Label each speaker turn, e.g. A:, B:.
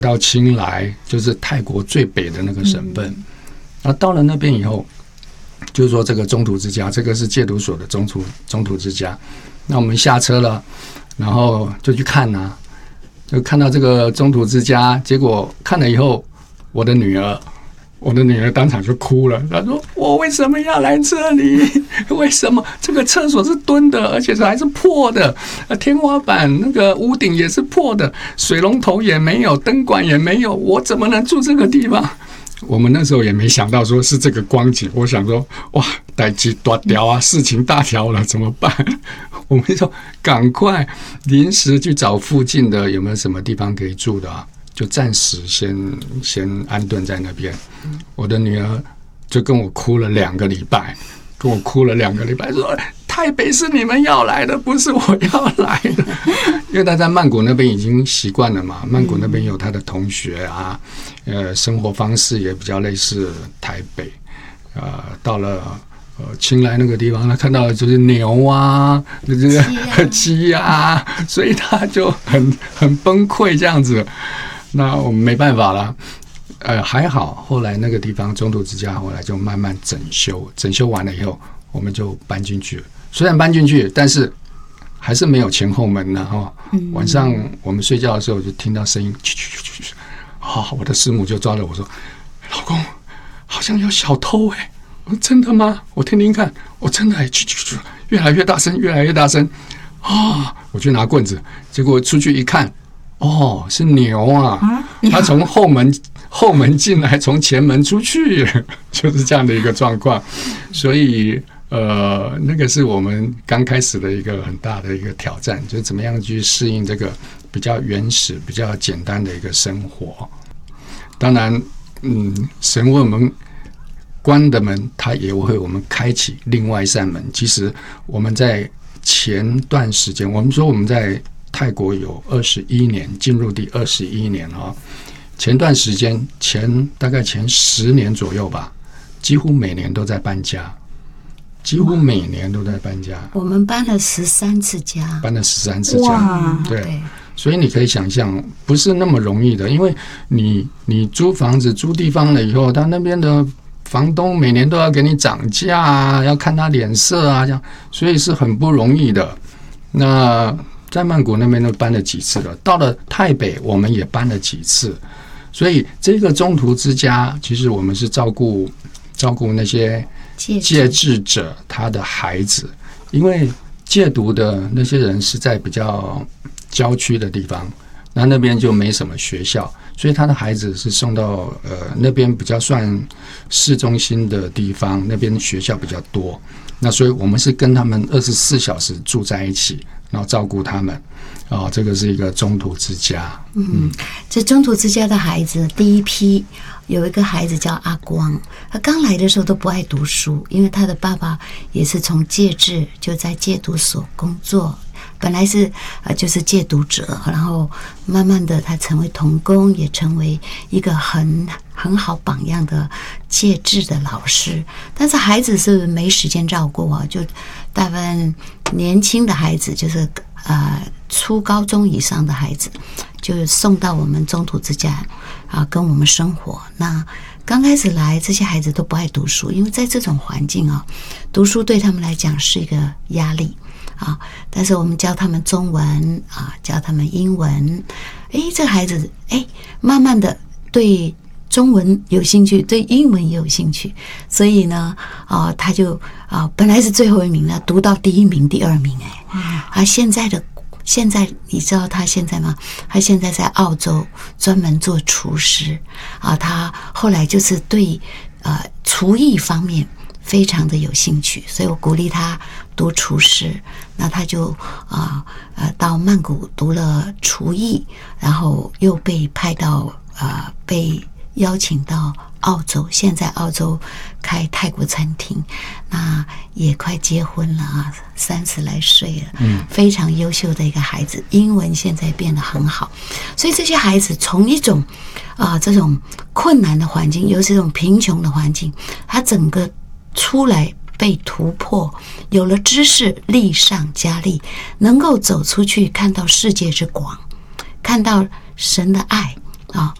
A: 到清莱，就是泰国最北的那个省份。然后到了那边以后，就是说这个中途之家，这个是戒毒所的中途之家。那我们下车了，然后就去看啊，就看到这个中途之家，结果看了以后，我的女儿当场就哭了。她说：“我为什么要来这里？为什么这个厕所是蹲的，而且还是破的？天花板那个屋顶也是破的，水龙头也没有，灯管也没有，我怎么能住这个地方？”我们那时候也没想到说是这个光景，我想说哇，代志大条啊，事情大条了，怎么办？我们就赶快临时去找附近的有没有什么地方可以住的啊。就暂时先安顿在那边。我的女儿就跟我哭了2个礼拜，说台北是你们要来的，不是我要来的。因为她在曼谷那边已经习惯了嘛，曼谷那边有她的同学啊，生活方式也比较类似台北。到了清莱那个地方，他看到的就是牛啊，鸡啊，所以他就很崩溃这样子。那我们没办法了，还好后来那个地方中途之家后来就慢慢整修完了以后，我们就搬进去了。虽然搬进去，但是还是没有前后门呢哈。晚上我们睡觉的时候就听到声音，我的师母就抓着我说：“老公，好像有小偷哎！”我说：“真的吗？我听听看。”我真的越来越大声，越来越大声啊！我去拿棍子，结果出去一看。是牛啊！他从后门进来，从前门出去，就是这样的一个状况。所以那个是我们刚开始的一个很大的一个挑战，就是怎么样去适应这个比较原始、比较简单的一个生活。当然，神为我们关的门，他也会为我们开启另外一扇门。其实我们在前段时间，我们说我们在泰国有21年，进入第21年啊。前段时间大概前10年左右吧，几乎每年都在搬家，
B: 我们搬了13次家，
A: 对，所以你可以想象，不是那么容易的，因为你租房子租地方了以后，他那边的房东每年都要给你涨价啊，要看他脸色啊，这样，所以是很不容易的。那在曼谷那边都搬了几次了，到了台北我们也搬了几次，所以这个中途之家，其实我们是照顾那些戒治者他的孩子，因为戒毒的那些人是在比较郊区的地方，那边就没什么学校，所以他的孩子是送到那边比较算市中心的地方，那边学校比较多，那所以我们是跟他们24小时住在一起，然后照顾他们。这个是一个中途之家。
B: 这中途之家的孩子第一批有一个孩子叫阿光，他刚来的时候都不爱读书，因为他的爸爸也是从戒治就在戒毒所工作，本来是就是戒毒者，然后慢慢的他成为童工，也成为一个很好榜样的戒治的老师。但是孩子是没时间照顾啊，就大部分年轻的孩子就是初高中以上的孩子就送到我们中途之家跟我们生活。那刚开始来这些孩子都不爱读书，因为在这种环境读书对他们来讲是一个压力但是我们教他们中文教他们英文，这孩子慢慢的对中文有兴趣，对英文也有兴趣，所以呢他就本来是最后一名了，读到第1名第2名现在你知道他现在吗？他现在在澳洲专门做厨师他后来就是对厨艺方面非常的有兴趣，所以我鼓励他读厨师。那他就到曼谷读了厨艺，然后又被派到被邀请到澳洲，现在澳洲开泰国餐厅，那也快结婚了30来岁了，非常优秀的一个孩子，英文现在变得很好。所以这些孩子从一种这种困难的环境，尤其这种贫穷的环境，他整个出来被突破，有了知识，力上加力，能够走出去，看到世界之广，看到神的爱， 啊。